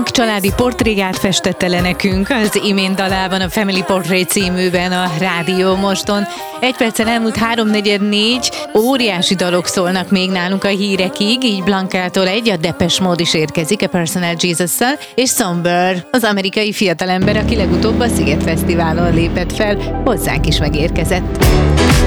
Blank családi portréját festette le nekünk az imént dalában, a Family Portrait címűben a Rádió Moston. 1 perccel elmúlt 3:44, óriási dalok szólnak még nálunk a hírekig, így Blankától a Depeche Mode is érkezik a Personal Jesus-szal, és Somber, az amerikai fiatalember, aki legutóbb a Sziget Fesztiválon lépett fel, hozzánk is megérkezett.